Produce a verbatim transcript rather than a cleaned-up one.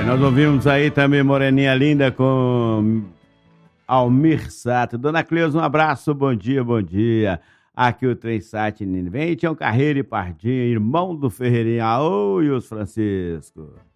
Nós ouvimos aí também Moreninha Linda com Almir Sato. Dona Cleusa, um abraço, bom dia, bom dia. Aqui o três sete Vem, Tião Carreiro e Pardinho, irmão do Ferreirinha. Oi, os Francisco.